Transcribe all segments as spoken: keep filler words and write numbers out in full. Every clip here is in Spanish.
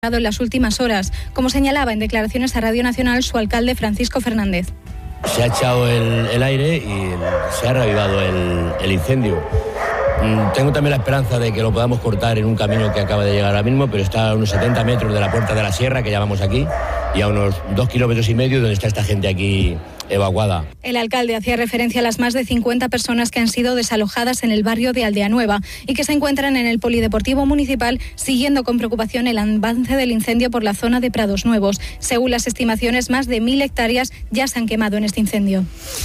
en las últimas horas, como señalaba en declaraciones a Radio Nacional su alcalde Francisco Fernández. Se ha echado el, el aire y se ha reavivado el, el incendio. Tengo también la esperanza de que lo podamos cortar en un camino que acaba de llegar ahora mismo, pero está a unos setenta metros de la Puerta de la Sierra, que llamamos aquí, y a unos dos kilómetros y medio donde está esta gente aquí evacuada. El alcalde hacía referencia a las más de cincuenta personas que han sido desalojadas en el barrio de Aldea Nueva y que se encuentran en el Polideportivo Municipal, siguiendo con preocupación el avance del incendio por la zona de Prados Nuevos. Según las estimaciones, más de mil hectáreas ya se han quemado en este incendio.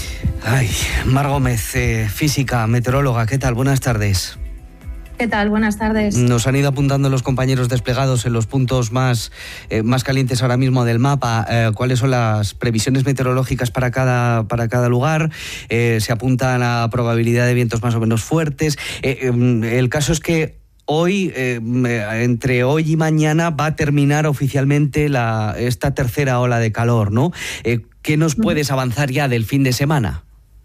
Ay, Mar Gómez, eh, física, meteoróloga, ¿qué tal? Buenas tardes. ¿Qué tal? Buenas tardes. Nos han ido apuntando los compañeros desplegados en los puntos más, eh, más calientes ahora mismo del mapa, eh, cuáles son las previsiones meteorológicas para cada, para cada lugar. Eh, se apuntan a probabilidad de vientos más o menos fuertes. Eh, eh, el caso es que hoy, eh, entre hoy y mañana, va a terminar oficialmente la, esta tercera ola de calor, ¿no? Eh, ¿Qué nos puedes avanzar ya del fin de semana?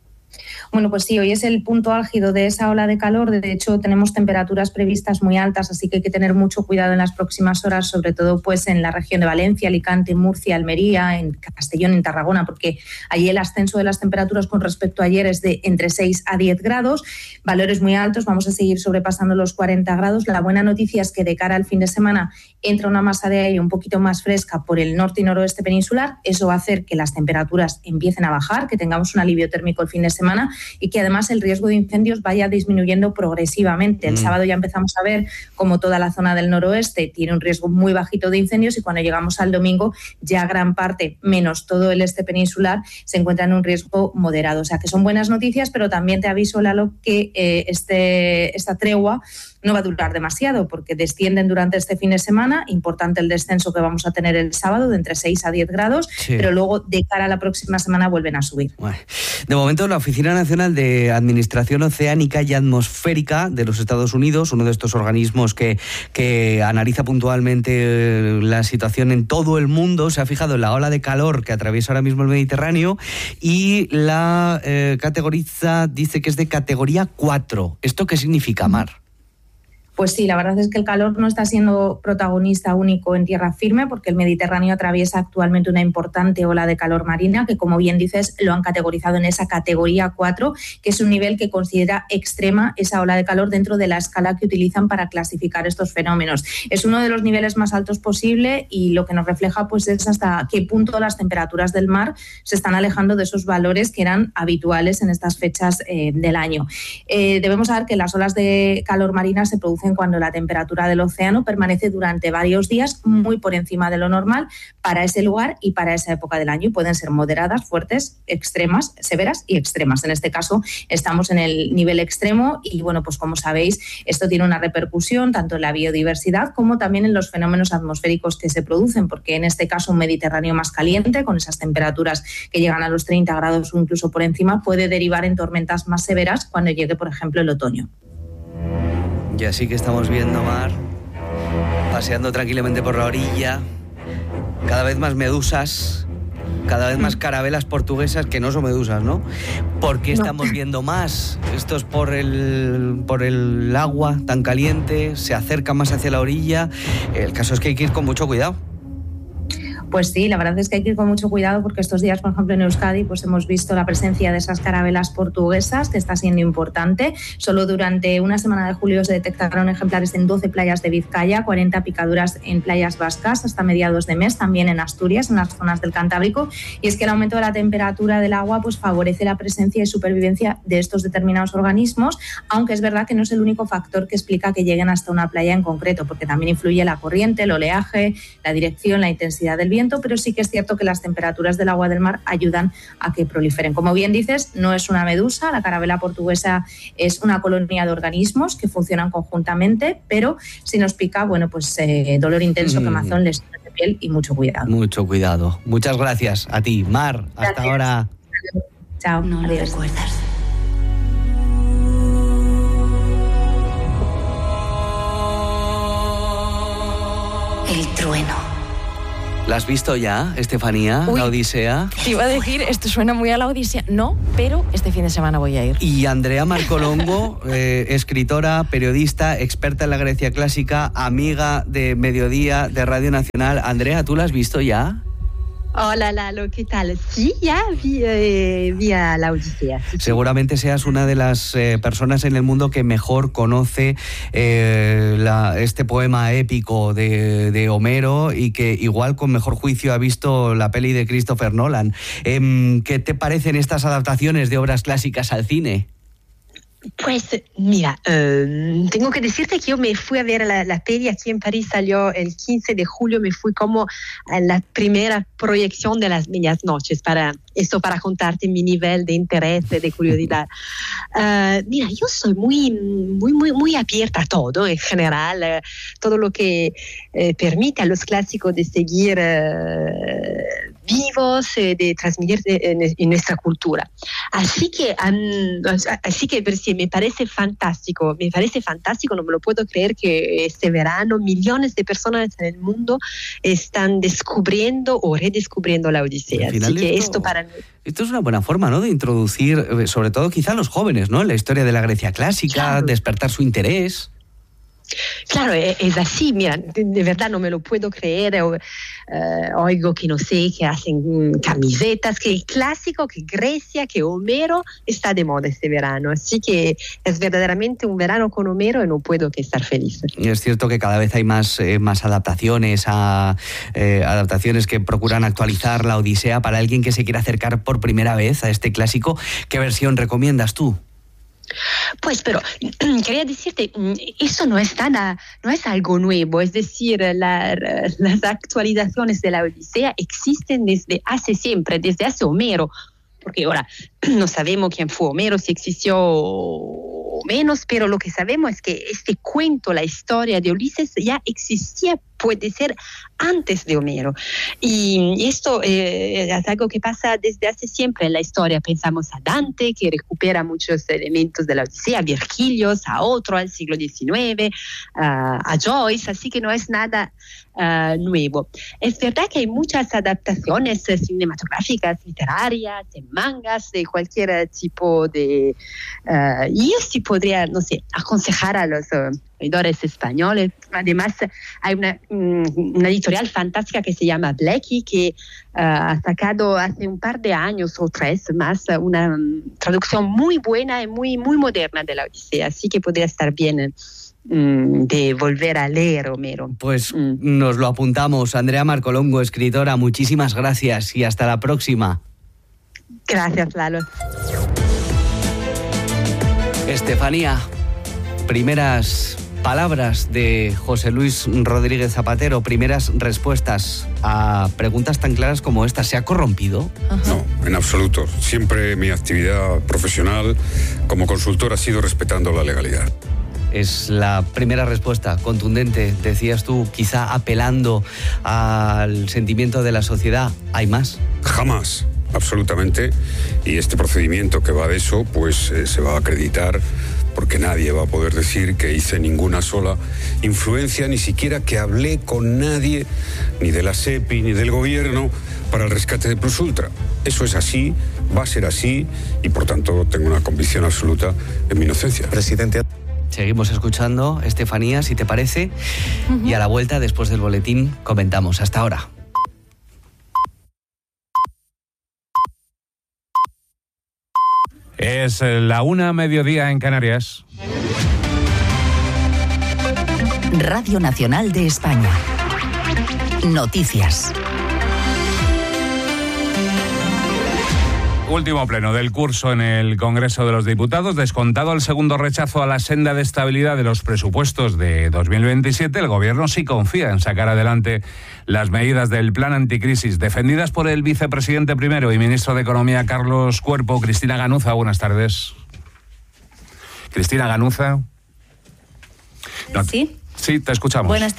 Bueno, pues sí, hoy es el punto álgido de esa ola de calor. De hecho, tenemos temperaturas previstas muy altas, así que hay que tener mucho cuidado en las próximas horas, sobre todo pues en la región de Valencia, Alicante, Murcia, Almería, en Castellón, en Tarragona, porque allí el ascenso de las temperaturas con respecto a ayer es de entre seis a diez grados, valores muy altos, vamos a seguir sobrepasando los cuarenta grados. La buena noticia es que de cara al fin de semana entra una masa de aire un poquito más fresca por el norte y noroeste peninsular. Eso va a hacer que las temperaturas empiecen a bajar, que tengamos un alivio térmico el fin de semana y que además el riesgo de incendios vaya disminuyendo progresivamente. El mm. sábado ya empezamos a ver cómo toda la zona del noroeste tiene un riesgo muy bajito de incendios y cuando llegamos al domingo ya gran parte, menos todo el este peninsular, se encuentra en un riesgo moderado. O sea que son buenas noticias, pero también te aviso, Lalo, que eh, este, esta tregua no va a durar demasiado porque descienden durante este fin de semana. Importante el descenso que vamos a tener el sábado de entre seis a diez grados, sí. Pero luego de cara a la próxima semana vuelven a subir. Bueno, de momento la Oficina Nacional de Administración Oceánica y Atmosférica de los Estados Unidos, uno de estos organismos que, que analiza puntualmente la situación en todo el mundo, se ha fijado en la ola de calor que atraviesa ahora mismo el Mediterráneo y la eh, categoriza, dice que es de categoría cuatro. ¿Esto qué significa, Mar? Pues sí, la verdad es que el calor no está siendo protagonista único en tierra firme porque el Mediterráneo atraviesa actualmente una importante ola de calor marina que, como bien dices, lo han categorizado en esa categoría cuatro, que es un nivel que considera extrema esa ola de calor dentro de la escala que utilizan para clasificar estos fenómenos. Es uno de los niveles más altos posible y lo que nos refleja pues es hasta qué punto las temperaturas del mar se están alejando de esos valores que eran habituales en estas fechas eh, del año. Eh, debemos saber que las olas de calor marina se producen cuando la temperatura del océano permanece durante varios días muy por encima de lo normal para ese lugar y para esa época del año. Pueden ser moderadas, fuertes, extremas, severas y extremas. En este caso estamos en el nivel extremo y, bueno, pues como sabéis, esto tiene una repercusión tanto en la biodiversidad como también en los fenómenos atmosféricos que se producen, porque en este caso un Mediterráneo más caliente, con esas temperaturas que llegan a los treinta grados o incluso por encima, puede derivar en tormentas más severas cuando llegue, por ejemplo, el otoño. Y así que estamos viendo, Mar, paseando tranquilamente por la orilla, cada vez más medusas, cada vez más carabelas portuguesas, que no son medusas, ¿no? ¿Por qué estamos no. viendo más? Esto es por el, por el agua tan caliente, se acerca más hacia la orilla. El caso es que hay que ir con mucho cuidado. Pues sí, la verdad es que hay que ir con mucho cuidado porque estos días, por ejemplo, en Euskadi pues hemos visto la presencia de esas carabelas portuguesas que está siendo importante. Solo durante una semana de julio se detectaron ejemplares en doce playas de Vizcaya, cuarenta picaduras en playas vascas hasta mediados de mes, también en Asturias, en las zonas del Cantábrico. Y es que el aumento de la temperatura del agua pues favorece la presencia y supervivencia de estos determinados organismos, aunque es verdad que no es el único factor que explica que lleguen hasta una playa en concreto, porque también influye la corriente, el oleaje, la dirección, la intensidad del viento, pero sí que es cierto que las temperaturas del agua del mar ayudan a que proliferen. Como bien dices, no es una medusa, la carabela portuguesa es una colonia de organismos que funcionan conjuntamente, pero si nos pica, bueno, pues eh, dolor intenso, mm. quemazón, lesiones de piel y mucho cuidado. Mucho cuidado. Muchas gracias a ti, Mar. Hasta gracias. Ahora. Chao. No lo recuerdas. El trueno. ¿La has visto ya, Estefanía, Uy, la Odisea? Te iba a decir, esto suena muy a la Odisea. No, pero este fin de semana voy a ir. Y Andrea Marcolongo, eh, escritora, periodista, experta en la Grecia clásica, amiga de Mediodía, de Radio Nacional. Andrea, ¿tú la has visto ya? Hola Lalo, ¿qué tal? Sí, ya vi, eh, vi a la Odisea. Sí, Seguramente seas una de las eh, personas en el mundo que mejor conoce eh, la, este poema épico de, de Homero y que igual con mejor juicio ha visto la peli de Christopher Nolan. Eh, ¿Qué te parecen estas adaptaciones de obras clásicas al cine? Pues mira, eh, tengo que decirte que yo me fui a ver la, la peli aquí en París, salió el quince de julio, me fui como a la primera proyección de las medias noches, para esto para contarte mi nivel de interés, de curiosidad. Uh, mira, yo soy muy, muy, muy, muy abierta a todo en general, eh, todo lo que eh, permite a los clásicos de seguir eh, vivos, eh, de transmitir en, en nuestra cultura. Así que, um, así que sí, me parece fantástico, me parece fantástico, no me lo puedo creer que este verano millones de personas en el mundo están descubriendo o redescubriendo la Odisea. Así que esto, esto para mí... Esto es una buena forma, ¿no?, de introducir, sobre todo quizá a los jóvenes, ¿no?, en la historia de la Grecia clásica, claro. Despertar su interés. Claro, es así, mira, de verdad no me lo puedo creer, uh, oigo que no sé, que hacen camisetas, que el clásico, que Grecia, que Homero está de moda este verano, así que es verdaderamente un verano con Homero y no puedo que estar feliz. Y es cierto que cada vez hay más, eh, más adaptaciones, a, eh, adaptaciones que procuran actualizar la Odisea para alguien que se quiera acercar por primera vez a este clásico. ¿Qué versión recomiendas tú? Pues, pero quería decirte, eso no es nada, no es algo nuevo, es decir, la, las actualizaciones de la Odisea existen desde hace siempre, desde hace Homero, porque ahora no sabemos quién fue Homero, si existió o menos, pero lo que sabemos es que este cuento, la historia de Ulises, ya existía, puede ser antes de Homero. Y esto eh, es algo que pasa desde hace siempre en la historia. Pensamos a Dante, que recupera muchos elementos de la Odisea, a Virgilio, a otro al siglo diecinueve, uh, a Joyce, así que no es nada uh, nuevo. Es verdad que hay muchas adaptaciones cinematográficas, literarias, en mangas, de cualquier tipo de... Uh, y yo sí podría, no sé, aconsejar a los... Uh, leidores españoles. Además, hay una, una editorial fantástica que se llama Blackie, que uh, ha sacado hace un par de años o tres más una um, traducción muy buena y muy, muy moderna de la Odisea, así que podría estar bien um, de volver a leer Homero. Pues mm. nos lo apuntamos. Andrea Marcolongo, escritora, muchísimas gracias y hasta la próxima. Gracias, Lalo. Estefanía, primeras palabras de José Luis Rodríguez Zapatero, primeras respuestas a preguntas tan claras como esta. ¿Se ha corrompido? Ajá. No, en absoluto. Siempre mi actividad profesional como consultor ha sido respetando la legalidad. Es la primera respuesta contundente, decías tú, quizá apelando al sentimiento de la sociedad. ¿Hay más? Jamás, absolutamente. Y este procedimiento que va de eso, pues eh, se va a acreditar, porque nadie va a poder decir que hice ninguna sola influencia, ni siquiera que hablé con nadie, ni de la SEPI, ni del gobierno, para el rescate de Plus Ultra. Eso es así, va a ser así, y por tanto tengo una convicción absoluta en mi inocencia. Presidente. Seguimos escuchando, Estefanía, si te parece, uh-huh. Y a la vuelta, después del boletín, comentamos. Hasta ahora. Es la una, mediodía en Canarias. Radio Nacional de España. Noticias. Último pleno del curso en el Congreso de los Diputados. Descontado el segundo rechazo a la senda de estabilidad de los presupuestos de dos mil veintisiete, el Gobierno sí confía en sacar adelante las medidas del plan anticrisis, defendidas por el vicepresidente primero y ministro de Economía, Carlos Cuerpo. Cristina Ganuza, buenas tardes. Cristina Ganuza. No, sí. Sí, te escuchamos. Buenas tardes.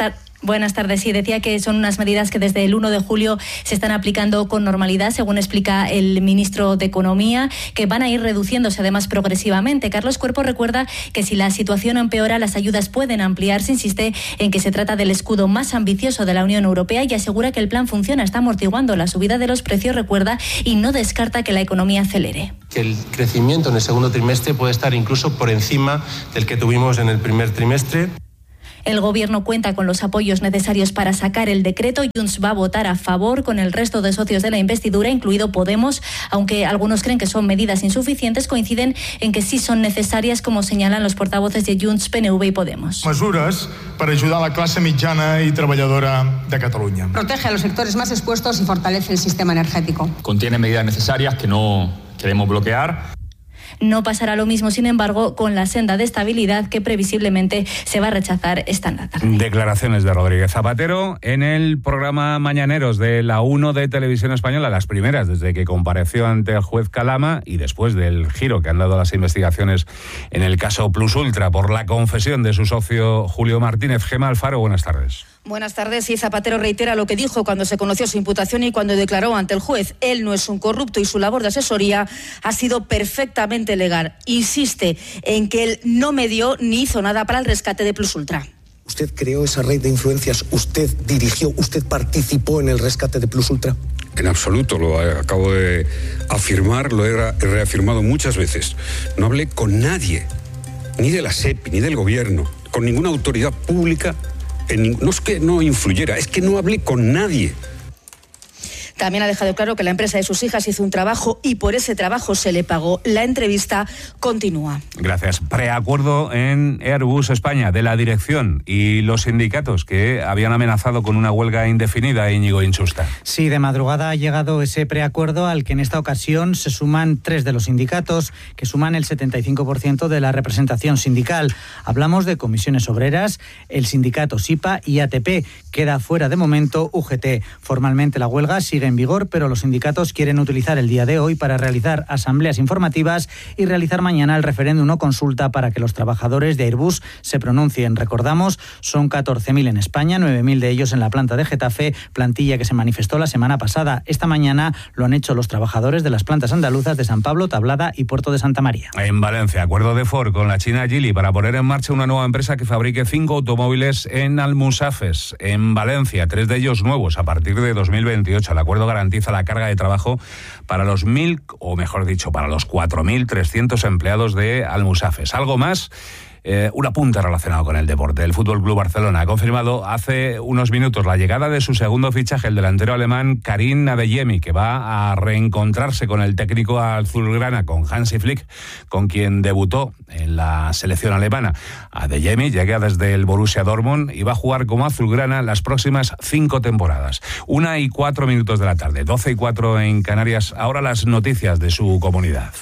Buenas tardes. Sí, decía que son unas medidas que desde el uno de julio se están aplicando con normalidad, según explica el ministro de Economía, que van a ir reduciéndose además progresivamente. Carlos Cuerpo recuerda que si la situación empeora, las ayudas pueden ampliarse. Insiste en que se trata del escudo más ambicioso de la Unión Europea y asegura que el plan funciona, está amortiguando la subida de los precios, recuerda, y no descarta que la economía acelere. Que el crecimiento en el segundo trimestre puede estar incluso por encima del que tuvimos en el primer trimestre. El Gobierno cuenta con los apoyos necesarios para sacar el decreto. Junts va a votar a favor con el resto de socios de la investidura, incluido Podemos, aunque algunos creen que son medidas insuficientes, coinciden en que sí son necesarias, como señalan los portavoces de Junts, P N V y Podemos. Mesures para ayudar a la clase mitjana y trabajadora de Cataluña. Protege a los sectores más expuestos y fortalece el sistema energético. Contiene medidas necesarias que no queremos bloquear. No pasará lo mismo, sin embargo, con la senda de estabilidad que previsiblemente se va a rechazar esta tarde. Declaraciones de Rodríguez Zapatero en el programa Mañaneros de la uno de Televisión Española, las primeras desde que compareció ante el juez Calama y después del giro que han dado las investigaciones en el caso Plus Ultra por la confesión de su socio Julio Martínez. Gemma Alfaro, buenas tardes. Buenas tardes. Y Zapatero reitera lo que dijo cuando se conoció su imputación y cuando declaró ante el juez. Él no es un corrupto y su labor de asesoría ha sido perfectamente legal. Insiste en que él no medió ni hizo nada para el rescate de Plus Ultra. ¿Usted creó esa red de influencias? ¿Usted dirigió? ¿Usted participó en el rescate de Plus Ultra? En absoluto, lo acabo de afirmar, lo he reafirmado muchas veces. No hablé con nadie, ni de la SEPI, ni del gobierno, con ninguna autoridad pública. En, no es que no influyera, es que no hablé con nadie. También ha dejado claro que la empresa de sus hijas hizo un trabajo y por ese trabajo se le pagó. La entrevista continúa. Gracias. Preacuerdo en Airbus España de la dirección y los sindicatos que habían amenazado con una huelga indefinida, Íñigo Insusta. Sí, de madrugada ha llegado ese preacuerdo al que en esta ocasión se suman tres de los sindicatos, que suman el setenta y cinco por ciento de la representación sindical. Hablamos de Comisiones Obreras, el sindicato SIPA y A T P. Queda fuera de momento U G T. Formalmente la huelga sigue en vigor, pero los sindicatos quieren utilizar el día de hoy para realizar asambleas informativas y realizar mañana el referéndum o consulta para que los trabajadores de Airbus se pronuncien. Recordamos, son catorce mil en España, nueve mil de ellos en la planta de Getafe, plantilla que se manifestó la semana pasada. Esta mañana lo han hecho los trabajadores de las plantas andaluzas de San Pablo, Tablada y Puerto de Santa María. En Valencia, acuerdo de Ford con la China Geely para poner en marcha una nueva empresa que fabrique cinco automóviles en Almusafes, en Valencia, tres de ellos nuevos a partir de dos mil veintiocho. El acuerdo garantiza la carga de trabajo para los mil, o mejor dicho, para los cuatro mil trescientos empleados de Almusafes. Algo más. Eh, un apunte relacionado con el deporte. El F C Barcelona ha confirmado hace unos minutos la llegada de su segundo fichaje, el delantero alemán Karim Adeyemi, que va a reencontrarse con el técnico azulgrana, con Hansi Flick, con quien debutó en la selección alemana. Adeyemi llega desde el Borussia Dortmund y va a jugar como azulgrana las próximas cinco temporadas. Una y cuatro minutos de la tarde, doce y cuatro en Canarias. Ahora las noticias de su comunidad.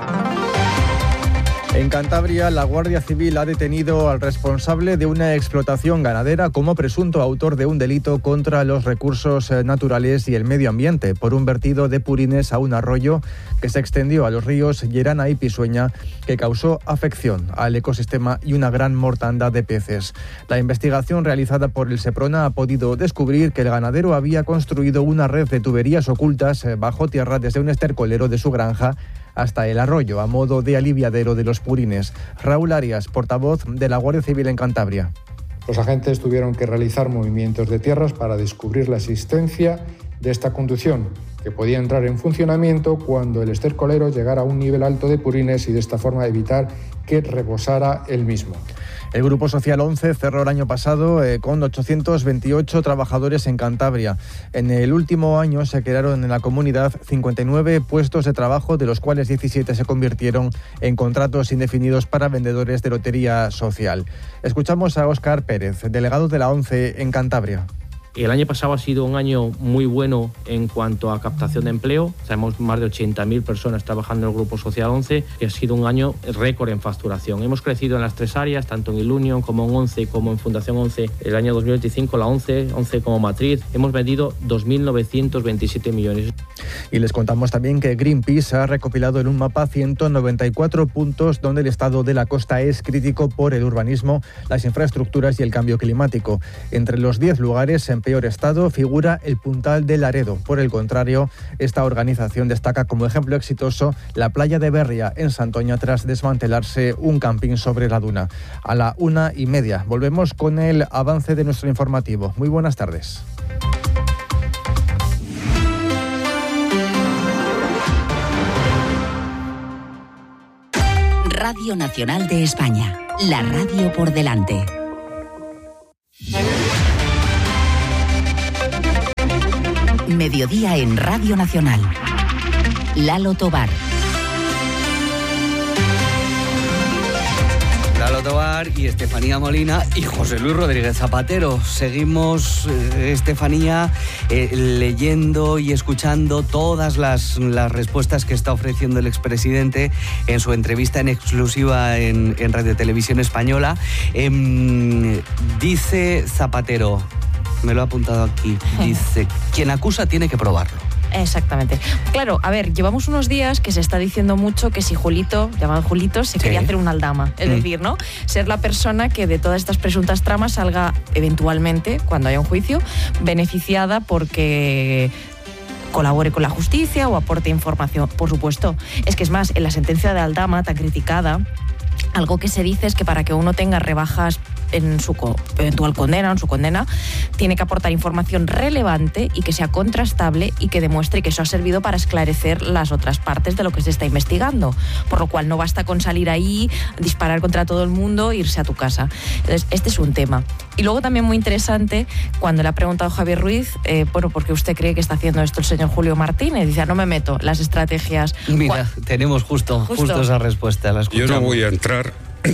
En Cantabria, la Guardia Civil ha detenido al responsable de una explotación ganadera como presunto autor de un delito contra los recursos naturales y el medio ambiente por un vertido de purines a un arroyo que se extendió a los ríos Llerana y Pisueña, que causó afección al ecosistema y una gran mortandad de peces. La investigación realizada por el Seprona ha podido descubrir que el ganadero había construido una red de tuberías ocultas bajo tierra desde un estercolero de su granja hasta el arroyo, a modo de aliviadero de los purines. Raúl Arias, portavoz de la Guardia Civil en Cantabria. Los agentes tuvieron que realizar movimientos de tierras para descubrir la existencia de esta conducción, que podía entrar en funcionamiento cuando el estercolero llegara a un nivel alto de purines y de esta forma evitar que rebosara el mismo. El Grupo Social once cerró el año pasado eh, con ochocientos veintiocho trabajadores en Cantabria. En el último año se crearon en la comunidad cincuenta y nueve puestos de trabajo, de los cuales diecisiete se convirtieron en contratos indefinidos para vendedores de lotería social. Escuchamos a Óscar Pérez, delegado de la ONCE en Cantabria. El año pasado ha sido un año muy bueno en cuanto a captación de empleo. Tenemos más de ochenta mil personas trabajando en el Grupo Social once y ha sido un año récord en facturación. Hemos crecido en las tres áreas, tanto en Ilunion como en once, como en Fundación once. El año dos mil veinticinco, la once, once como matriz, hemos vendido dos mil novecientos veintisiete millones. Y les contamos también que Greenpeace ha recopilado en un mapa ciento noventa y cuatro puntos donde el estado de la costa es crítico por el urbanismo, las infraestructuras y el cambio climático. Entre los diez lugares en peor estado figura el Puntal de Laredo. Por el contrario, esta organización destaca como ejemplo exitoso la playa de Berria en Santoña tras desmantelarse un camping sobre la duna. A la una y media volvemos con el avance de nuestro informativo. Muy buenas tardes. Radio Nacional de España, la radio por delante. Mediodía en Radio Nacional. Lalo Tobar. Lalo Tobar y Estefanía Molina y José Luis Rodríguez Zapatero. Seguimos, eh, Estefanía, eh, leyendo y escuchando todas las, las respuestas que está ofreciendo el expresidente en su entrevista en exclusiva en, en Radio Televisión Española. Eh, dice Zapatero, me lo ha apuntado aquí, dice, quien acusa tiene que probarlo. Exactamente. Claro, a ver, llevamos unos días que se está diciendo mucho que si Julito, llamado Julito, se sí. quería hacer una aldama. Es mm. decir, ¿no? Ser la persona que de todas estas presuntas tramas salga eventualmente, cuando haya un juicio, beneficiada porque colabore con la justicia o aporte información. Por supuesto. Es que es más, en la sentencia de Aldama, tan criticada, algo que se dice es que para que uno tenga rebajas en su eventual condena, en su condena, tiene que aportar información relevante y que sea contrastable y que demuestre que eso ha servido para esclarecer las otras partes de lo que se está investigando. Por lo cual no basta con salir ahí, disparar contra todo el mundo e irse a tu casa. Entonces, este es un tema. Y luego también muy interesante, cuando le ha preguntado Javier Ruiz, eh, bueno, ¿por qué usted cree que está haciendo esto el señor Julio Martínez? Dice, no me meto, las estrategias... Mira, tenemos justo, justo, justo esa respuesta. La Yo no voy a entrar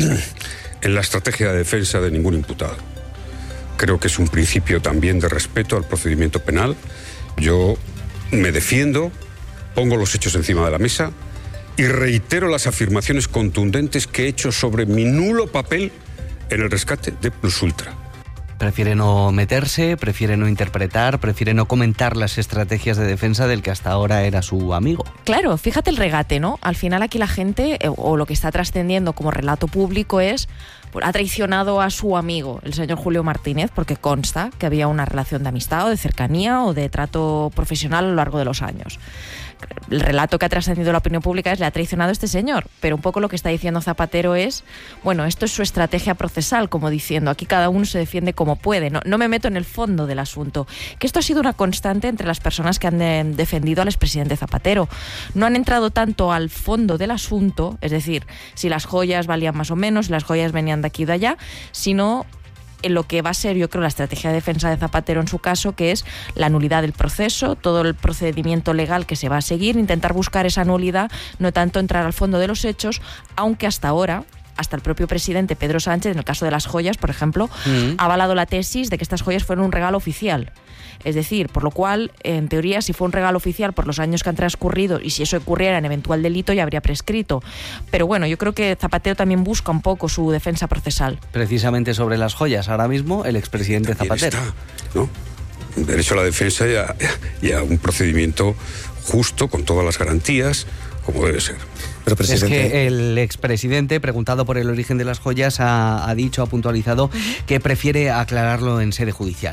en la estrategia de defensa de ningún imputado. Creo que es un principio también de respeto al procedimiento penal. Yo me defiendo, pongo los hechos encima de la mesa y reitero las afirmaciones contundentes que he hecho sobre mi nulo papel en el rescate de Plus Ultra. Prefiere no meterse, prefiere no interpretar, prefiere no comentar las estrategias de defensa del que hasta ahora era su amigo. Claro, fíjate el regate, ¿no? Al final aquí la gente, o lo que está trascendiendo como relato público es, pues, ha traicionado a su amigo, el señor Julio Martínez, porque consta que había una relación de amistad o de cercanía o de trato profesional a lo largo de los años. El relato que ha trascendido la opinión pública es le ha traicionado a este señor, pero un poco lo que está diciendo Zapatero es, bueno, esto es su estrategia procesal, como diciendo, aquí cada uno se defiende como puede, no, no me meto en el fondo del asunto, que esto ha sido una constante entre las personas que han de, defendido al expresidente Zapatero. No han entrado tanto al fondo del asunto, es decir, si las joyas valían más o menos, si las joyas venían de aquí o de allá, sino en lo que va a ser, yo creo, la estrategia de defensa de Zapatero en su caso, que es la nulidad del proceso, todo el procedimiento legal que se va a seguir, intentar buscar esa nulidad, no tanto entrar al fondo de los hechos, aunque hasta ahora, hasta el propio presidente Pedro Sánchez, en el caso de las joyas, por ejemplo, mm. ha avalado la tesis de que estas joyas fueron un regalo oficial. Es decir, por lo cual, en teoría, si fue un regalo oficial por los años que han transcurrido y si eso ocurriera en eventual delito, ya habría prescrito. Pero bueno, yo creo que Zapatero también busca un poco su defensa procesal. Precisamente sobre las joyas, ahora mismo el expresidente Zapatero. Está, ¿no? Un derecho a la defensa y a, y a un procedimiento justo, con todas las garantías, como debe ser. Pero presidente... Es que el expresidente, preguntado por el origen de las joyas, ha, ha dicho, ha puntualizado uh-huh. que prefiere aclararlo en sede judicial.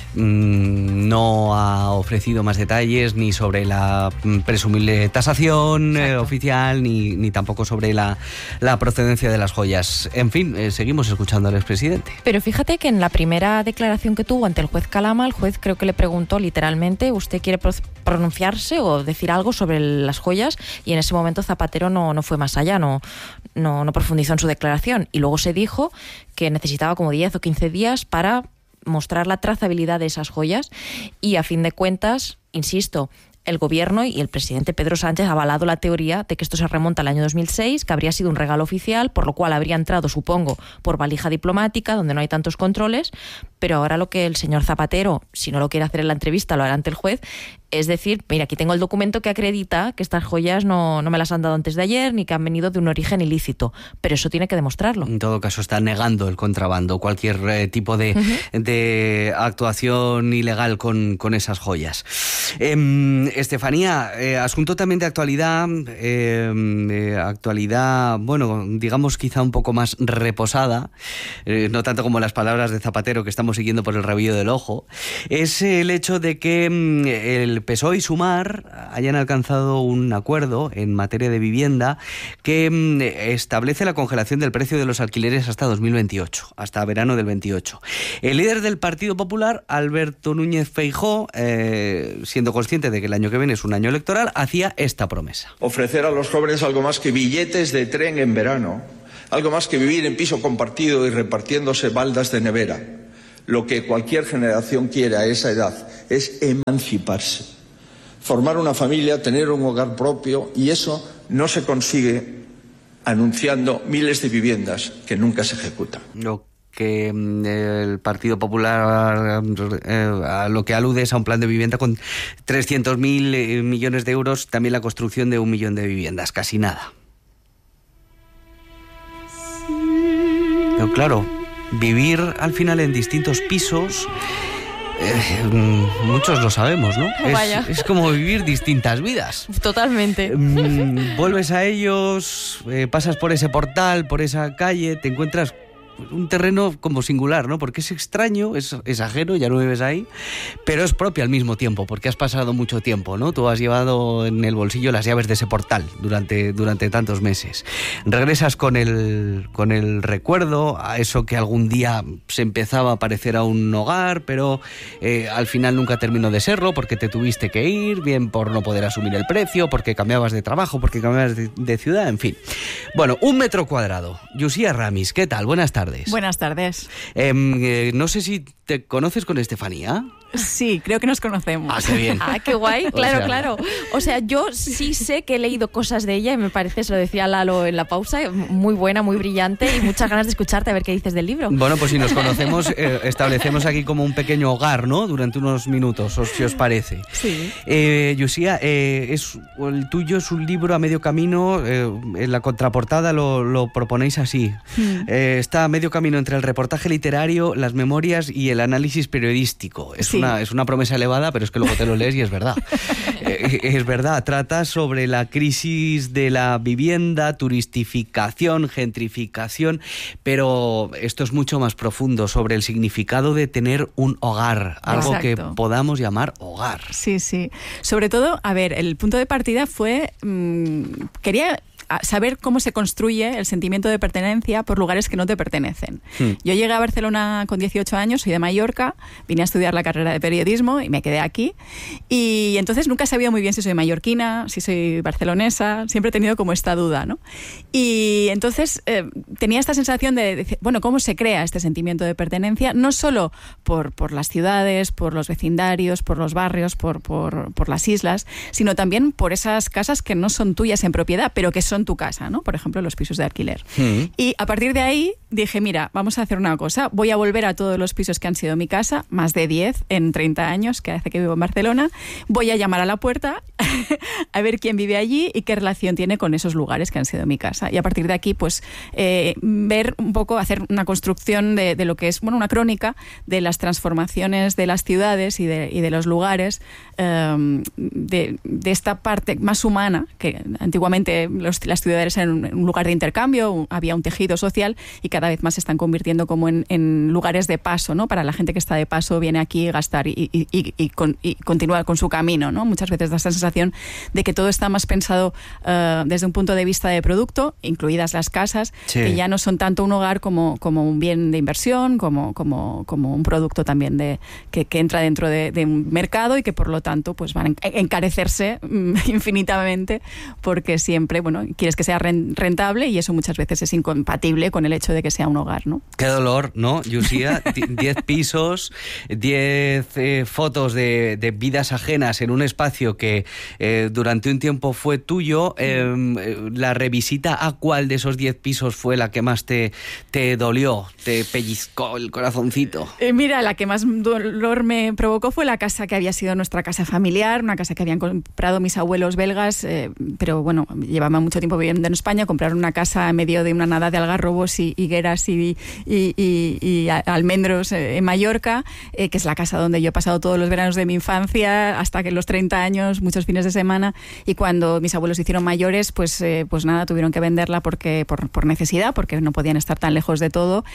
Mm, no ha ofrecido más detalles ni sobre la presumible tasación eh, oficial, ni, ni tampoco sobre la, la procedencia de las joyas. En fin, eh, seguimos escuchando al expresidente. Pero fíjate que en la primera declaración que tuvo ante el juez Calama, el juez creo que le preguntó literalmente, ¿usted quiere pro- pronunciarse o decir algo sobre las joyas? Y en ese momento Zapatero no, no fue más allá, no, no, no profundizó en su declaración. Y luego se dijo que necesitaba como diez o quince días para mostrar la trazabilidad de esas joyas y, a fin de cuentas, insisto, el gobierno y el presidente Pedro Sánchez ha avalado la teoría de que esto se remonta al año dos mil seis, que habría sido un regalo oficial, por lo cual habría entrado, supongo, por valija diplomática, donde no hay tantos controles, pero ahora lo que el señor Zapatero, si no lo quiere hacer en la entrevista, lo hará ante el juez, es decir, mira, aquí tengo el documento que acredita que estas joyas no, no me las han dado antes de ayer, ni que han venido de un origen ilícito, pero eso tiene que demostrarlo. En todo caso, está negando el contrabando, cualquier eh, tipo de, uh-huh. de actuación ilegal con, con esas joyas. Eh, Estefanía, eh, asunto también de actualidad, eh, eh, actualidad, bueno, digamos quizá un poco más reposada, eh, no tanto como las palabras de Zapatero que estamos siguiendo por el rabillo del ojo, es el hecho de que eh, el P S O E y Sumar hayan alcanzado un acuerdo en materia de vivienda que eh, establece la congelación del precio de los alquileres hasta dos mil veintiocho, hasta verano del veintiocho. El líder del Partido Popular, Alberto Núñez Feijóo, eh, siendo consciente de que el año que viene es un año electoral, hacía esta promesa. Ofrecer a los jóvenes algo más que billetes de tren en verano, algo más que vivir en piso compartido y repartiéndose baldas de nevera. Lo que cualquier generación quiere a esa edad es emanciparse, formar una familia, tener un hogar propio, y eso no se consigue anunciando miles de viviendas que nunca se ejecutan. No. que el Partido Popular eh, a lo que alude es a un plan de vivienda con trescientos mil eh, millones de euros, también la construcción de un millón de viviendas, casi nada. Pero claro, vivir al final en distintos pisos, eh, muchos lo sabemos, ¿no? Es, es como vivir distintas vidas. Totalmente. Mm, vuelves a ellos, eh, pasas por ese portal, por esa calle, te encuentras un terreno como singular, ¿no? Porque es extraño, es, es ajeno, ya no vives ahí, pero es propio al mismo tiempo, porque has pasado mucho tiempo, ¿no? Tú has llevado en el bolsillo las llaves de ese portal durante, durante tantos meses. Regresas con el, con el recuerdo a eso que algún día se empezaba a parecer a un hogar, pero eh, al final nunca terminó de serlo, porque te tuviste que ir, bien por no poder asumir el precio, porque cambiabas de trabajo, porque cambiabas de, de ciudad, en fin. Bueno, un metro cuadrado. Yusia Ramis, ¿qué tal? Buenas tardes. Buenas tardes. Eh, eh, no sé si te conoces con Estefanía. Sí, creo que nos conocemos. Ah, qué bien. Ah, qué guay, claro, o sea, claro. O sea, yo sí sé que he leído cosas de ella y me parece, se lo decía Lalo en la pausa, muy buena, muy brillante y muchas ganas de escucharte a ver qué dices del libro. Bueno, pues si nos conocemos, eh, establecemos aquí como un pequeño hogar, ¿no? Durante unos minutos, o si os parece. Sí. Eh, Yusia, eh, es, el tuyo es un libro a medio camino, eh, en la contraportada lo, lo proponéis así. Mm. Eh, está a medio camino entre el reportaje literario, las memorias y el análisis periodístico. Es sí. Una, es una promesa elevada, pero es que luego te lo lees y es verdad. eh, es verdad, trata sobre la crisis de la vivienda, turistificación, gentrificación, pero esto es mucho más profundo, sobre el significado de tener un hogar, algo Exacto. que podamos llamar hogar. Sí, sí. Sobre todo, a ver, el punto de partida fue, mmm, quería saber cómo se construye el sentimiento de pertenencia por lugares que no te pertenecen. Hmm. Yo llegué a Barcelona con dieciocho años, soy de Mallorca, vine a estudiar la carrera de periodismo y me quedé aquí. Y entonces nunca he sabido muy bien si soy mallorquina, si soy barcelonesa, siempre he tenido como esta duda, ¿no? Y entonces eh, tenía esta sensación de decir, bueno, ¿cómo se crea este sentimiento de pertenencia? No solo por, por las ciudades, por los vecindarios, por los barrios, por, por, por las islas, sino también por esas casas que no son tuyas en propiedad, pero que son tu casa, ¿no? Por ejemplo, los pisos de alquiler. Mm. Y a partir de ahí dije, mira, vamos a hacer una cosa, voy a volver a todos los pisos que han sido mi casa, más de diez en treinta años que hace que vivo en Barcelona, voy a llamar a la puerta a ver quién vive allí y qué relación tiene con esos lugares que han sido mi casa. Y a partir de aquí, pues, eh, ver un poco, hacer una construcción de, de lo que es, bueno, una crónica de las transformaciones de las ciudades y de, y de los lugares, um, de, de esta parte más humana, que antiguamente los las ciudades eran un lugar de intercambio, había un tejido social y cada vez más se están convirtiendo como en, en lugares de paso, ¿no? Para la gente que está de paso, viene aquí a gastar y, y, y, y, con, y continúa con su camino, ¿no? Muchas veces da esta sensación de que todo está más pensado uh, desde un punto de vista de producto, incluidas las casas, sí. que ya no son tanto un hogar como, como un bien de inversión, como, como, como un producto también de, que, que entra dentro de, de un mercado y que por lo tanto pues van a encarecerse mm, infinitamente porque siempre, bueno, quieres que sea rentable y eso muchas veces es incompatible con el hecho de que sea un hogar, ¿no? Qué dolor, ¿no, Llucia? Diez pisos, diez eh, fotos de, de vidas ajenas en un espacio que eh, durante un tiempo fue tuyo. Eh, la revisita a cuál de esos diez pisos fue la que más te, te dolió, te pellizcó el corazoncito. Eh, mira, la que más dolor me provocó fue la casa que había sido nuestra casa familiar, una casa que habían comprado mis abuelos belgas, eh, pero bueno, llevaban mucho tiempo viviendo en España, compraron una casa en medio de una nada de algarrobos y higueras y, y, y, y almendros en Mallorca, eh, que es la casa donde yo he pasado todos los veranos de mi infancia, hasta que los treinta años, muchos fines de semana, y cuando mis abuelos se hicieron mayores, pues, eh, pues nada, tuvieron que venderla porque por, por necesidad, porque no podían estar tan lejos de todo.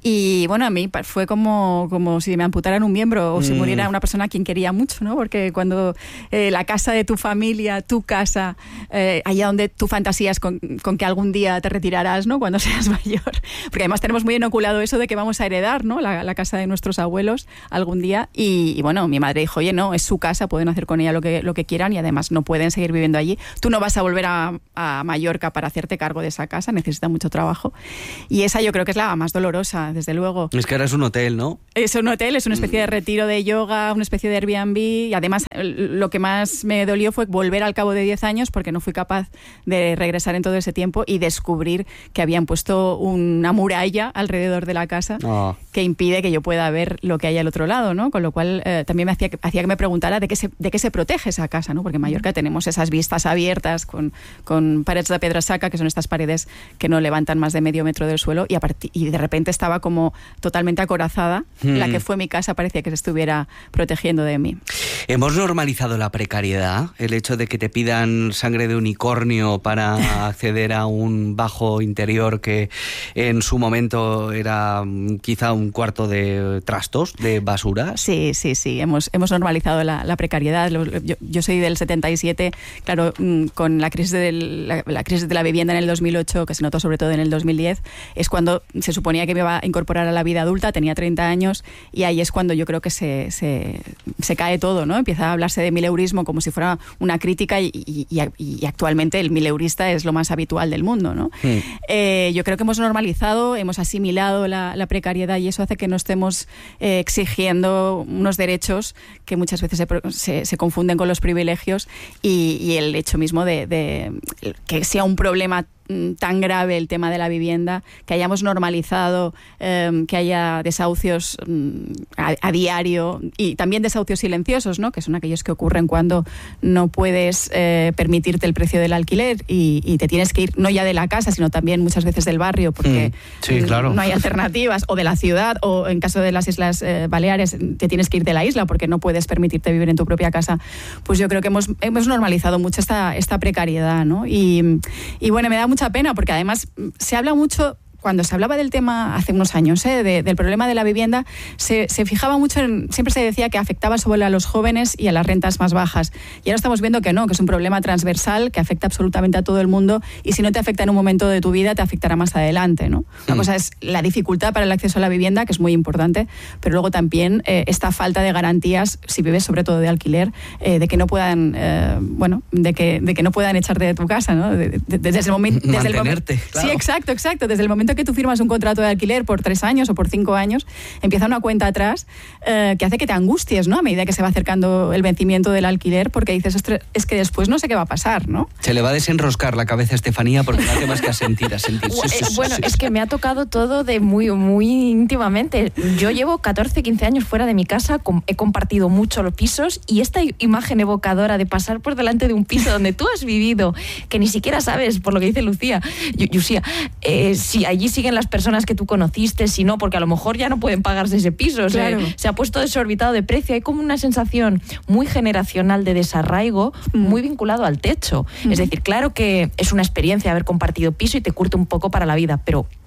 Y bueno, a mí fue como, como si me amputaran un miembro o si Mm. muriera una persona a quien quería mucho, ¿no? Porque cuando eh, la casa de tu familia, tu casa, eh, allá donde tú fantasías con, con que algún día te retirarás, ¿no? Cuando seas mayor. Porque además tenemos muy inoculado eso de que vamos a heredar, ¿no? La, la casa de nuestros abuelos algún día. Y, y bueno, mi madre dijo, oye, no, es su casa, pueden hacer con ella lo que, lo que quieran y además no pueden seguir viviendo allí. Tú no vas a volver a, a Mallorca para hacerte cargo de esa casa, necesita mucho trabajo. Y esa yo creo que es la más dolorosa, desde luego. Es que ahora es un hotel, ¿no? Es un hotel, es una especie de retiro de yoga, una especie de Airbnb, y además lo que más me dolió fue volver al cabo de diez años porque no fui capaz de regresar en todo ese tiempo y descubrir que habían puesto una muralla alrededor de la casa Oh. que impide que yo pueda ver lo que hay al otro lado, ¿no? Con lo cual eh, también me hacía, hacía que me preguntara de qué se, de qué se protege esa casa, ¿no? Porque en Mallorca tenemos esas vistas abiertas con, con paredes de pedra saca, que son estas paredes que no levantan más de medio metro del suelo, y, a partir, y de repente estaba como totalmente acorazada. Hmm. La que fue mi casa parecía que se estuviera protegiendo de mí. Hemos normalizado la precariedad, el hecho de que te pidan sangre de unicornio para acceder a un bajo interior que en su momento era quizá un cuarto de trastos, de basura. Sí, sí, sí, hemos, hemos normalizado la, la precariedad. Yo, yo soy del setenta y siete, claro, con la crisis, de la, la crisis de la vivienda en el dos mil ocho, que se notó sobre todo en el dos mil diez, es cuando se suponía que me iba a incorporar a la vida adulta, tenía treinta años, y ahí es cuando yo creo que se, se, se cae todo, ¿no? Empieza a hablarse de mileurismo como si fuera una crítica y, y, y, y actualmente el mileurista es lo más habitual del mundo, ¿no? Mm. Eh, yo creo que hemos normalizado, hemos asimilado la, la precariedad y eso hace que no estemos eh, exigiendo unos derechos que muchas veces se, se, se confunden con los privilegios y, y el hecho mismo de, de que sea un problema tan grave el tema de la vivienda, que hayamos normalizado eh, que haya desahucios um, a, a diario y también desahucios silenciosos, ¿no? Que son aquellos que ocurren cuando no puedes eh, permitirte el precio del alquiler y, y te tienes que ir no ya de la casa, sino también muchas veces del barrio porque mm, sí, claro. no hay alternativas, o de la ciudad, o en caso de las Islas eh, Baleares te tienes que ir de la isla porque no puedes permitirte vivir en tu propia casa. Pues yo creo que hemos, hemos normalizado mucho esta, esta precariedad, ¿no? Y, y bueno, me da mucha pena porque además se habla mucho, cuando se hablaba del tema hace unos años, ¿eh? de, del problema de la vivienda, se, se fijaba mucho en, siempre se decía que afectaba sobre a los jóvenes y a las rentas más bajas. Y ahora estamos viendo que no, que es un problema transversal que afecta absolutamente a todo el mundo y si no te afecta en un momento de tu vida, te afectará más adelante, ¿no? Una mm. cosa es la dificultad para el acceso a la vivienda, que es muy importante, pero luego también eh, esta falta de garantías, si vives sobre todo de alquiler, eh, de que no puedan, eh, bueno, de que, de que no puedan echarte de tu casa, ¿no? De, de, de, desde el momento... Desde Mantenerte, el claro. Sí, exacto, exacto. Desde el momento que tú firmas un contrato de alquiler por tres años o por cinco años, empieza una cuenta atrás eh, que hace que te angusties, ¿no? A medida que se va acercando el vencimiento del alquiler, porque dices, es que después no sé qué va a pasar, ¿no? Se le va a desenroscar la cabeza a Estefanía porque no hace más que asentir, asentir. Sí, sí, sí, bueno, sí, sí. Es que me ha tocado todo de muy, muy íntimamente. Yo llevo catorce, quince años fuera de mi casa, he compartido mucho los pisos y esta imagen evocadora de pasar por delante de un piso donde tú has vivido, que ni siquiera sabes, por lo que dice Lucía, Llucia, eh, si allí siguen las personas que tú conociste, si no, porque a lo mejor ya no pueden pagarse ese piso. Claro. Se, se ha puesto desorbitado de precio. Hay como una sensación muy generacional de desarraigo, mm. muy vinculado al techo. Mm. Es decir, claro que es una experiencia haber compartido piso y te curte un poco para la vida, pero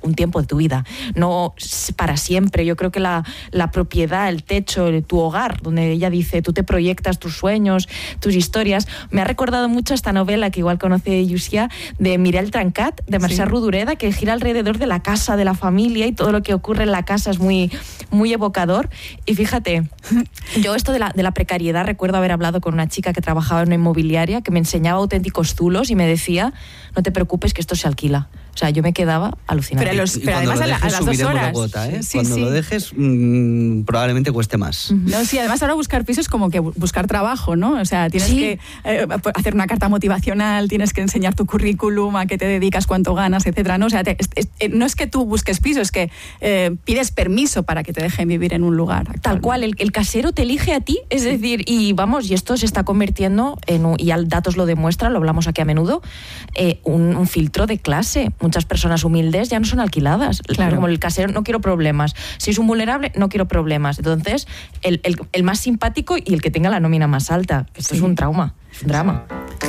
un tiempo de tu vida, no para siempre. Yo creo que la, la propiedad, el techo, el, tu hogar, donde ella dice, tú te proyectas tus sueños, tus historias. Me ha recordado mucho esta novela que igual conoce Llucia, de Mireille Trencat, de Mercè sí. Rodoreda, que gira alrededor de la casa, de la familia, y todo lo que ocurre en la casa es muy, muy evocador. Y fíjate, yo esto de la, de la precariedad, recuerdo haber hablado con una chica que trabajaba en una inmobiliaria, que me enseñaba auténticos zulos y me decía, no te preocupes que esto se alquila. O sea, yo me quedaba alucinada. Pero, los, pero además a, la, a las dos horas. La cuota, ¿eh? Sí, cuando sí. lo dejes, mmm, probablemente cueste más. No, sí, además ahora buscar pisos es como que buscar trabajo, ¿no? O sea, tienes sí. que eh, hacer una carta motivacional, tienes que enseñar tu currículum, a qué te dedicas, cuánto ganas, etcétera, ¿no? O sea, te, es, es, no es que tú busques piso, es que eh, pides permiso para que te dejen vivir en un lugar. Tal cual, el, el casero te elige a ti, es decir, y vamos, y esto se está convirtiendo en, un, y ya datos lo demuestran, lo hablamos aquí a menudo, eh, un, un filtro de clase. Muchas personas humildes ya no son alquiladas. Claro. Como el casero, no quiero problemas. Si es un vulnerable, no quiero problemas. Entonces, el, el, el más simpático y el que tenga la nómina más alta. Esto sí. es un trauma, es un drama.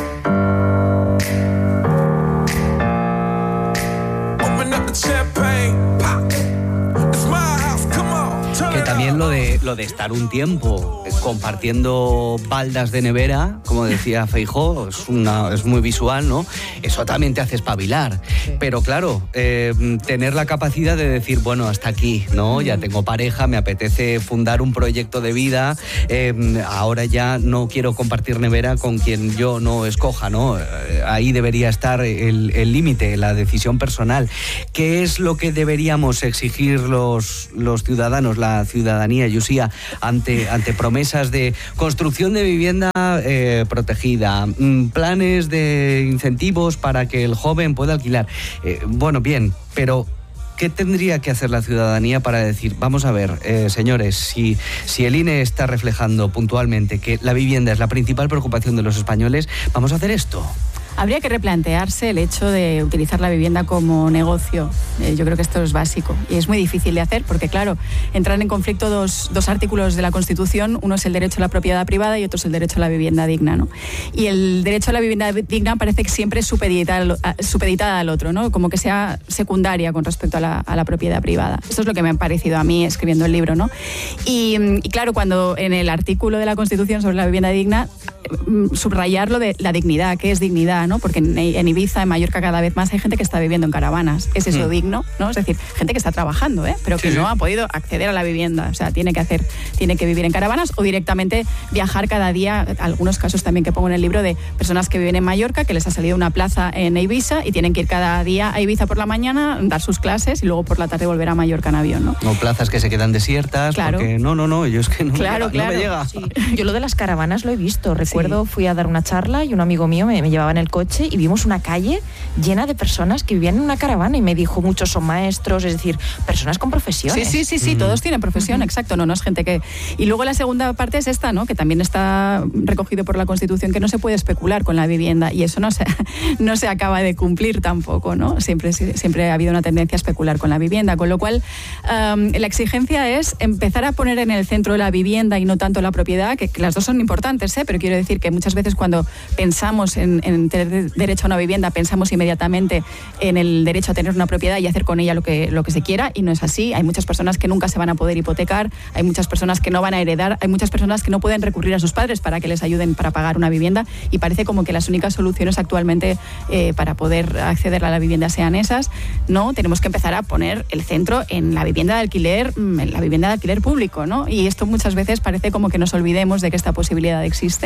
Que también lo de, lo de estar un tiempo compartiendo baldas de nevera, como decía Feijóo, es, una, es muy visual, ¿no? Eso también te hace espabilar. Sí. Pero claro, eh, tener la capacidad de decir, bueno, hasta aquí, ¿no? Ya tengo pareja, me apetece fundar un proyecto de vida, eh, ahora ya no quiero compartir nevera con quien yo no escoja, ¿no? Ahí debería estar el límite, la decisión personal. ¿Qué es lo que deberíamos exigir los, los ciudadanos, la ciudadanía, Llucia, ante, ante promesas de construcción de vivienda eh, protegida, planes de incentivos para que el joven pueda alquilar? Eh, bueno, bien, pero ¿qué tendría que hacer la ciudadanía para decir, vamos a ver, eh, señores, si, si el I N E está reflejando puntualmente que la vivienda es la principal preocupación de los españoles, vamos a hacer esto? Habría que replantearse el hecho de utilizar la vivienda como negocio. Eh, yo creo que esto es básico y es muy difícil de hacer porque, claro, entran en conflicto dos, dos artículos de la Constitución. Uno es el derecho a la propiedad privada y otro es el derecho a la vivienda digna, ¿no? Y el derecho a la vivienda digna parece que siempre es supeditada, supeditada al otro, ¿no? Como que sea secundaria con respecto a la, a la propiedad privada. Esto es lo que me ha parecido a mí escribiendo el libro, ¿no? Y, y claro, cuando en el artículo de la Constitución sobre la vivienda digna, subrayar lo de la dignidad, ¿qué es dignidad? ¿No? Porque en, en Ibiza, en Mallorca, cada vez más hay gente que está viviendo en caravanas. ¿Es eso mm. digno? ¿No? Es decir, gente que está trabajando, ¿eh? pero que sí, no sí. ha podido acceder a la vivienda. O sea, tiene que hacer, tiene que vivir en caravanas o directamente viajar cada día. Algunos casos también que pongo en el libro de personas que viven en Mallorca, que les ha salido una plaza en Ibiza y tienen que ir cada día a Ibiza por la mañana, dar sus clases y luego por la tarde volver a Mallorca en avión, ¿no? O plazas que se quedan desiertas, claro. porque no, no, no, yo es que no, claro, me, claro. no me llega. Sí. Yo lo de las caravanas lo he visto. Recuerdo, sí. fui a dar una charla y un amigo mío me, me llevaba en el coche y vimos una calle llena de personas que vivían en una caravana y me dijo, muchos son maestros, es decir, personas con profesiones. Sí, sí, sí, sí, mm. todos tienen profesión, mm. exacto, no, no es gente que... Y luego la segunda parte es esta, ¿no? Que también está recogido por la Constitución, que no se puede especular con la vivienda y eso no se, no se acaba de cumplir tampoco, ¿no? Siempre, siempre ha habido una tendencia a especular con la vivienda, con lo cual um, la exigencia es empezar a poner en el centro la vivienda y no tanto la propiedad, que, que las dos son importantes, ¿eh? Pero quiero decir que muchas veces cuando pensamos en, en tener derecho a una vivienda, pensamos inmediatamente en el derecho a tener una propiedad y hacer con ella lo que, lo que se quiera, y no es así. Hay muchas personas que nunca se van a poder hipotecar, hay muchas personas que no van a heredar, hay muchas personas que no pueden recurrir a sus padres para que les ayuden para pagar una vivienda, y parece como que las únicas soluciones actualmente eh, para poder acceder a la vivienda sean esas. No, tenemos que empezar a poner el centro en la vivienda de alquiler, en la vivienda de alquiler público, ¿no? Y esto muchas veces parece como que nos olvidemos de que esta posibilidad existe.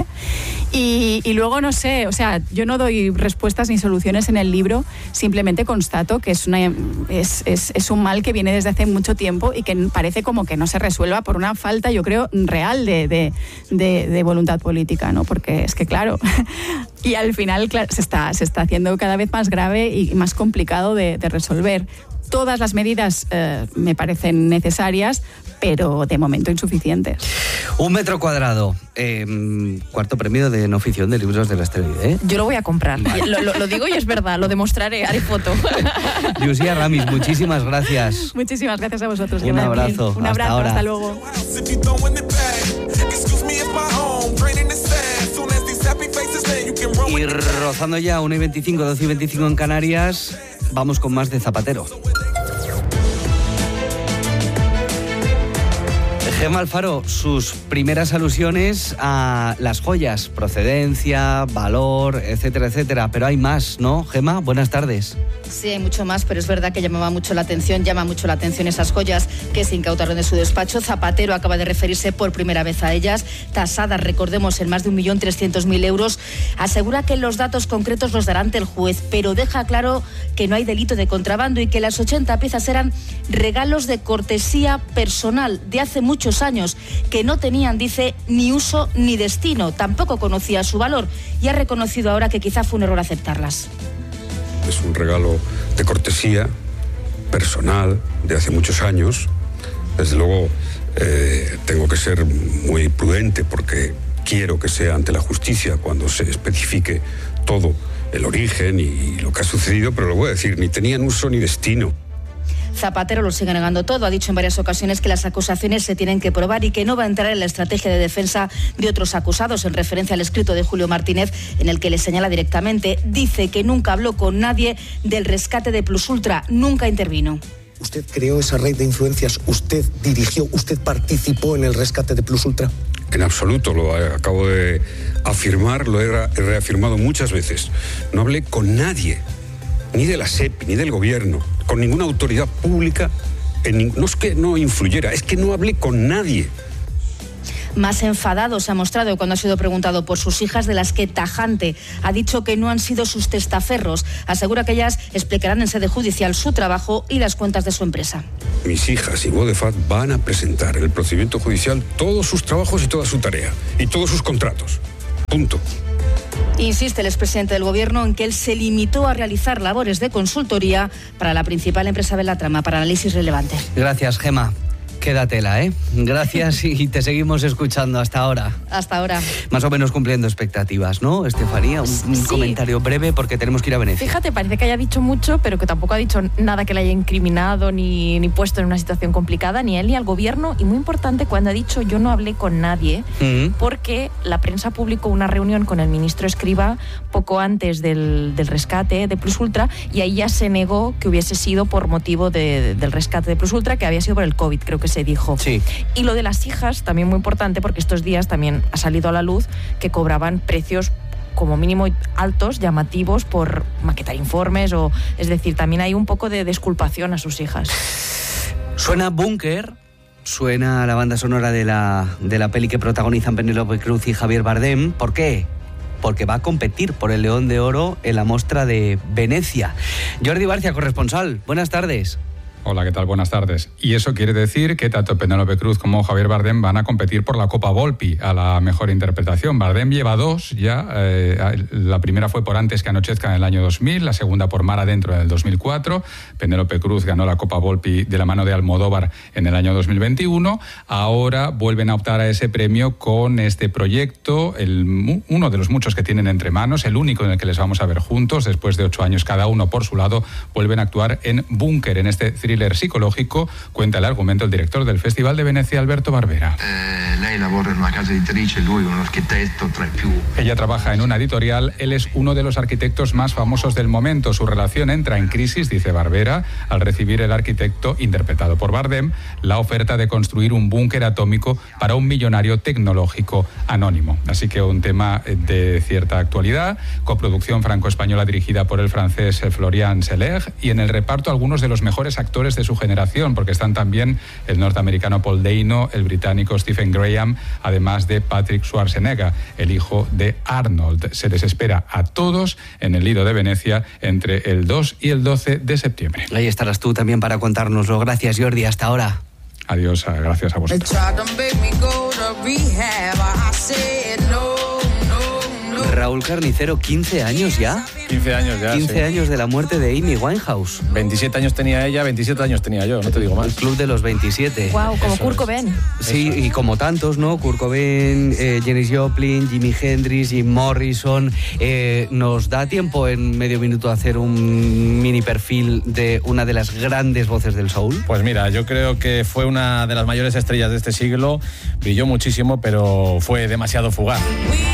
Y, y luego, no sé, o sea, yo no doy respuestas ni soluciones en el libro, simplemente constato que es, una, es, es, es un mal que viene desde hace mucho tiempo y que parece como que no se resuelva por una falta, yo creo, real de, de, de, de voluntad política, ¿no? Porque es que, claro, y al final claro, se, está, se está haciendo cada vez más grave y más complicado de, de resolver. Todas las medidas eh, me parecen necesarias, pero de momento insuficientes. Un metro cuadrado, eh, cuarto premio de no ficción de libros de la Estelvide, ¿eh? Yo lo voy a comprar, lo, lo, lo digo y es verdad, lo demostraré, haré foto. Llucia Ramis, muchísimas gracias. Muchísimas gracias a vosotros. Un abrazo, Un abrazo, hasta ahora. Hasta luego. Y rozando ya una y veinticinco, doce y veinticinco en Canarias, vamos con más de Zapatero. Gemma Alfaro, sus primeras alusiones a las joyas, procedencia, valor, etcétera, etcétera. Pero hay más, ¿no, Gemma? Buenas tardes. Sí, hay mucho más, pero es verdad que llamaba mucho la atención, llama mucho la atención esas joyas que se incautaron de su despacho. Zapatero acaba de referirse por primera vez a ellas, tasadas, recordemos, en más de un millón trescientos mil euros. Asegura que los datos concretos los dará ante el juez, pero deja claro que no hay delito de contrabando y que las ochenta piezas eran regalos de cortesía personal de hace muchos años, que no tenían, dice, ni uso ni destino. Tampoco conocía su valor y ha reconocido ahora que quizá fue un error aceptarlas. Es un regalo de cortesía personal de hace muchos años. Desde luego eh, tengo que ser muy prudente porque quiero que sea ante la justicia cuando se especifique todo el origen y lo que ha sucedido, pero lo voy a decir, ni tenían uso ni destino. Zapatero lo sigue negando todo. Ha dicho en varias ocasiones que las acusaciones se tienen que probar y que no va a entrar en la estrategia de defensa de otros acusados, en referencia al escrito de Julio Martínez, en el que le señala directamente. Dice que nunca habló con nadie del rescate de Plus Ultra, nunca intervino. ¿Usted creó esa red de influencias? ¿Usted dirigió, usted participó en el rescate de Plus Ultra? En absoluto, lo acabo de afirmar, lo he reafirmado muchas veces. No hablé con nadie, ni de la S E P I, ni del gobierno, con ninguna autoridad pública. En, no es que no influyera, es que no hablé con nadie. Más enfadado se ha mostrado cuando ha sido preguntado por sus hijas, de las que tajante ha dicho que no han sido sus testaferros. Asegura que ellas explicarán en sede judicial su trabajo y las cuentas de su empresa. Mis hijas y Vodefat van a presentar en el procedimiento judicial todos sus trabajos y toda su tarea, y todos sus contratos. Punto. Insiste el expresidente del Gobierno en que él se limitó a realizar labores de consultoría para la principal empresa de la trama, para análisis relevante. Gracias, Gemma. Quédatela, ¿eh? Gracias y te seguimos escuchando hasta ahora. Hasta ahora. Más o menos cumpliendo expectativas, ¿no, Estefanía? Un, un sí. comentario breve porque tenemos que ir a Venecia. Fíjate, parece que haya dicho mucho, pero que tampoco ha dicho nada que le haya incriminado ni, ni puesto en una situación complicada, ni a él ni al Gobierno. Y muy importante, cuando ha dicho yo no hablé con nadie, uh-huh. porque la prensa publicó una reunión con el ministro Escrivá poco antes del, del rescate de Plus Ultra, y ahí ya se negó que hubiese sido por motivo de, de, del rescate de Plus Ultra, que había sido por el COVID, creo que se dijo. Sí. Y lo de las hijas, también muy importante, porque estos días también ha salido a la luz que cobraban precios como mínimo altos, llamativos, por maquetar informes, o es decir, también hay un poco de desculpación a sus hijas. Suena Búnker, suena la banda sonora de la, de la peli que protagonizan Penélope Cruz y Javier Bardem. ¿Por qué? Porque va a competir por el León de Oro en la Mostra de Venecia. Jordi Barcia, corresponsal, buenas tardes. Hola, ¿qué tal? Buenas tardes. Y eso quiere decir que tanto Penélope Cruz como Javier Bardem van a competir por la Copa Volpi a la mejor interpretación. Bardem lleva dos ya. Eh, la primera fue por Antes que anochezca en el año dos mil, la segunda por Mar Adentro en el dos mil cuatro. Penélope Cruz ganó la Copa Volpi de la mano de Almodóvar en el año dos mil veintiuno. Ahora vuelven a optar a ese premio con este proyecto, el, uno de los muchos que tienen entre manos, el único en el que les vamos a ver juntos. Después de ocho años cada uno por su lado, vuelven a actuar en Búnker, en este thriller psicológico. Cuenta el argumento el director del Festival de Venecia, Alberto Barbera. Eh, lei lavora en una casa editrice, lui un architetto tra i più. Ella trabaja en una editorial, él es uno de los arquitectos más famosos del momento. Su relación entra en crisis, dice Barbera, al recibir el arquitecto, interpretado por Bardem, la oferta de construir un búnker atómico para un millonario tecnológico anónimo. Así que un tema de cierta actualidad, coproducción franco-española dirigida por el francés Florian Seller, y en el reparto algunos de los mejores actores de su generación, porque están también el norteamericano Paul Dano, el británico Stephen Graham, además de Patrick Schwarzenegger, el hijo de Arnold. Se les espera a todos en el Lido de Venecia entre el dos y el doce de septiembre. Ahí estarás tú también para contárnoslo. Gracias, Jordi. Hasta ahora. Adiós, gracias a vosotros. Raúl Carnicero, ¿quince años ya? quince años ya, quince sí. años de la muerte de Amy Winehouse. veintisiete años tenía ella, veintisiete años tenía yo, no te digo más. El club de los veintisiete. Wow, como Kurt Cobain. Sí, y como tantos, ¿no? Kurt Cobain, eh, Janis Joplin, Jimi Hendrix, Jim Morrison. Eh, ¿Nos da tiempo en medio minuto a hacer un mini perfil de una de las grandes voces del soul? Pues mira, yo creo que fue una de las mayores estrellas de este siglo. Brilló muchísimo, pero fue demasiado fugaz.